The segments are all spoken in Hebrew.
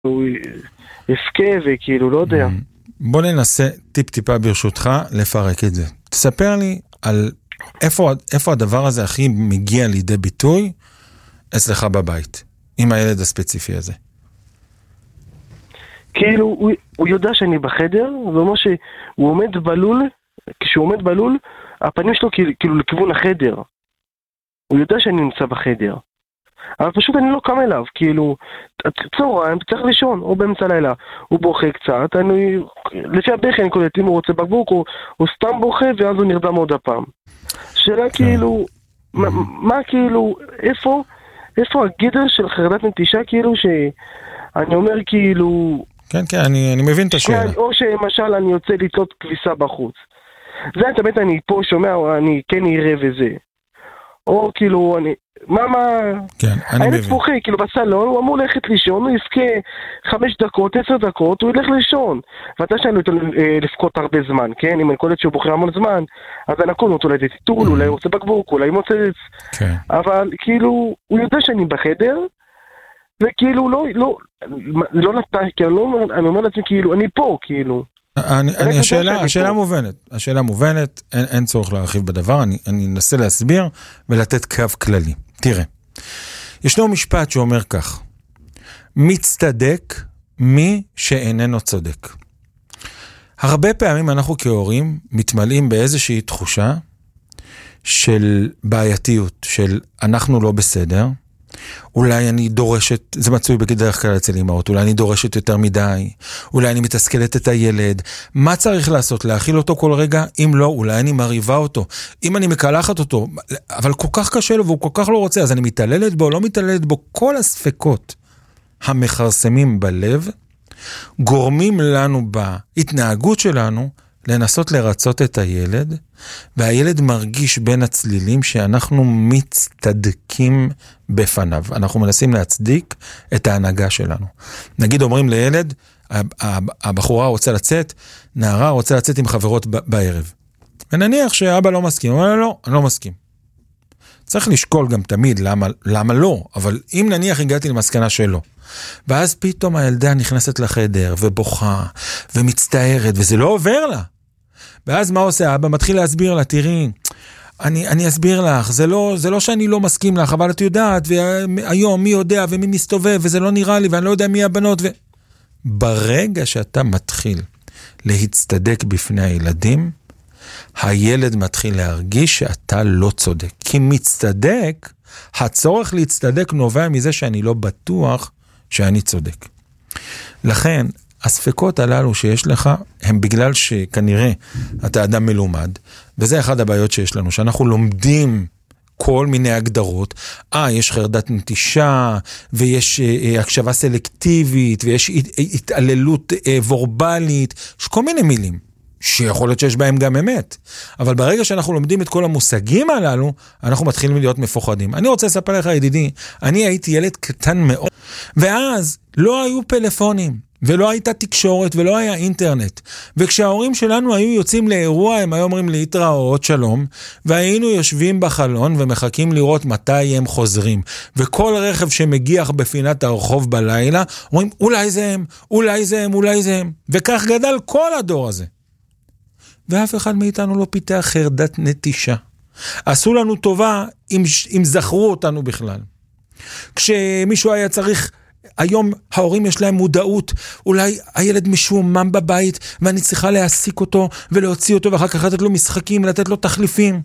הוא יפקה וכאילו, לא יודע. בוא ננסה טיפה ברשותך לפרק את זה. תספר לי על איפה הדבר הזה הכי מגיע לידי ביטוי אצלך בבית, עם הילד הספציפי הזה. כאילו, הוא יודע שאני בחדר, ואומר שהוא עומד בלול, כשהוא עומד בלול, הפנים שלו כאילו לכיוון החדר. הוא יודע שאני נמצא בחדר. אבל פשוט אני לא קם אליו, כאילו, צהריים, צריך לישון, או באמצע לילה. הוא בוכה קצת, לפי הבכי אני קולט, אם הוא רוצה בקבוק, הוא סתם בוכה, ואז הוא נרדם עוד הפעם. שאלה כאילו, מה כאילו, איפה הגדר של חרדת נטישה, כאילו, שאני אומר כאילו... כן, אני מבין את השאלה. או שמשל אני יוצא לתלות כביסה בחוץ. זה באמת אני פה שומע, אני כן יראה וזה. או כאילו, מה? כן, אני מבין. הילד פוחה, כאילו בסלון, הוא אמור ללכת לישון, הוא יפקה 5 דקות, 10 דקות, הוא ילך לישון. ואתה שאני לא לפקות הרבה זמן, כן? אם אני קולט שהוא בוחר המון זמן, אז אני הכל נוטו לידי טיטול, אולי הוא רוצה בקבוק, אולי מוצץ. כן. אבל כאילו, הוא יודע שאני בחדר, וכאילו לא נתן, כאילו, אני אומר לעצמי, כאילו, אני פה, כאילו. השאלה מובנת, אין צורך להרחיב בדבר, אני אנסה להסביר ולתת קו כללי. תראה, ישנו משפט שאומר כך, מצטדק מי שאיננו צודק. הרבה פעמים אנחנו כהורים מתמלאים באיזושהי תחושה של בעייתיות, של אנחנו לא בסדר, אולי אני דורשת, זה מצוי בדרך כלל אצל אמהות, אולי אני דורשת יותר מדי, אולי אני מתסכלת את הילד, מה צריך לעשות? להאכיל אותו כל רגע? אם לא, אולי אני מריבה אותו, אם אני מקלחת אותו, אבל כל כך קשה לו והוא כל כך לא רוצה, אז אני מתעללת בו, לא מתעללת בו, כל הספקות המחרסמים בלב, גורמים לנו בהתנהגות שלנו, לנסות לרצות את הילד, והילד מרגיש בין הצלילים שאנחנו מצטדקים בפניו. אנחנו מנסים להצדיק את ההנהגה שלנו. נגיד אומרים לילד, הבחורה רוצה לצאת, נערה רוצה לצאת עם חברות בערב. ונניח שאבא לא מסכים, אבל לא, אני לא מסכים. צריך לשקול גם תמיד למה לא, אבל אם נניח הגעתי למסקנה שלא, ואז פתאום הילדה נכנסת לחדר ובוכה ומצטערת, וזה לא עובר לה. ואז מה עושה? אבא מתחיל להסביר לה, תראי, אני אסביר לך, זה לא שאני לא מסכים לך, אבל את יודעת, והיום מי יודע ומי מסתובב, וזה לא נראה לי, ואני לא יודע מי הבנות. ברגע שאתה מתחיל להצטדק בפני הילדים, הילד מתחיל להרגיש שאתה לא צודק. כי מצטדק, הצורך להצטדק נובע מזה שאני לא בטוח שאני צודק. לכן, הספקות הללו שיש לך, הם בגלל שכנראה אתה אדם מלומד, וזה אחד הבעיות שיש לנו, שאנחנו לומדים כל מיני הגדרות, יש חרדת נטישה, ויש הקשבה סלקטיבית, ויש התעללות וורבלית, יש כל מיני מילים, שיכול להיות שיש בהם גם אמת, אבל ברגע שאנחנו לומדים את כל המושגים הללו, אנחנו מתחילים להיות מפוחדים. אני רוצה לספר לך ידידי, אני הייתי ילד קטן מאוד, ואז לא היו פלאפונים, ולא הייתה תקשורת, ולא היה אינטרנט. וכשההורים שלנו היו יוצאים לאירוע, הם היו אומרים להתראות, שלום, והיינו יושבים בחלון ומחכים לראות מתי הם חוזרים. וכל רכב שמגיח בפינת הרחוב בלילה, אומרים, אולי זה הם, אולי זה הם, אולי זה הם. וכך גדל כל הדור הזה. ואף אחד מאיתנו לא פיתח חרדת נטישה. עשו לנו טובה אם זכרו אותנו בכלל. כשמישהו היה צריך, היום ההורים יש להם מודעות, אולי הילד משועמם בבית, ואני צריכה להעסיק אותו ולהוציא אותו, ואחר כך לתת לו משחקים, לתת לו תחליפים.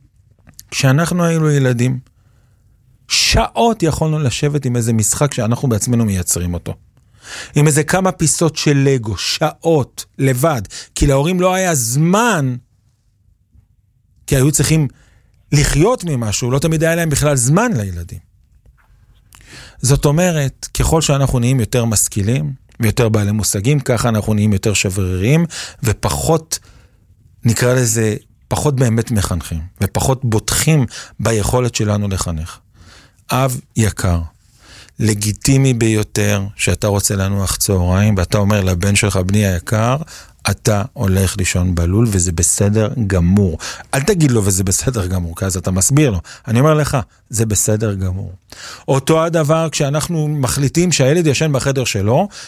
כשאנחנו היינו ילדים, שעות יכולנו לשבת עם איזה משחק שאנחנו בעצמנו מייצרים אותו. עם איזה כמה פיסות של לגו, שעות, לבד, כי להורים לא היה זמן, כי היו צריכים לחיות ממשהו, לא תמיד היה להם בכלל זמן לילדים. זאת אומרת, ככל שאנחנו נהיים יותר משכילים, ויותר בעלי מושגים, ככה אנחנו נהיים יותר שבריריים, ופחות, נקרא לזה, פחות באמת מחנכים, ופחות בוטחים ביכולת שלנו לחנך. אב יקר, לגיטימי ביותר שאתה רוצה לנוח צהריים, ואתה אומר לבן שלך, בני היקר, אתה הולך לישון בלול וזה בסדר גמור. אל תגיד לו וזה בסדר גמור, כי אז אתה מסביר לו. אני אומר לך, זה בסדר גמור. אותו הדבר כשאנחנו מחליטים שהילד ישן בחדר שלו,